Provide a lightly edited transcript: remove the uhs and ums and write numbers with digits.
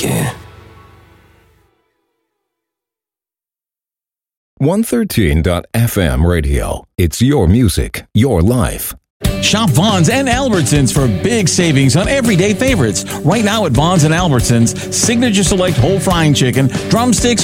Yeah. 113.FM radio. It's your music, your life. Shop Vaughn's and Albertsons for big savings on everyday favorites. Right now at Vaughn's and Albertsons, Signature Select Whole Frying Chicken, drumsticks,